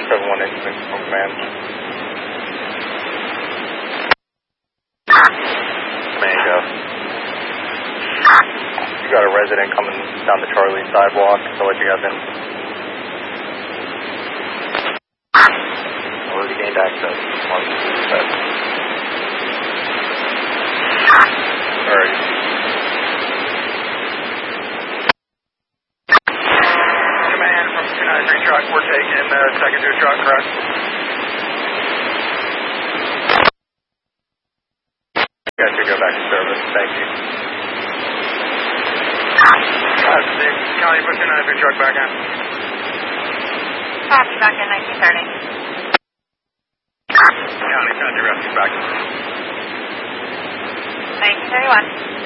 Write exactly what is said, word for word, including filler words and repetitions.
seven one eight six from command. Command, go. You got a resident coming down the Charlie sidewalk, so what you got then? Already gained access. One, two, seven. Alright. Command from two nine three truck, we're taking the uh, second two truck, correct? You guys should go back to service, thank you. Uh, County, put two nine three truck back in. Copy, back in nineteen thirty. County, County rescue back in. nineteen thirty-one.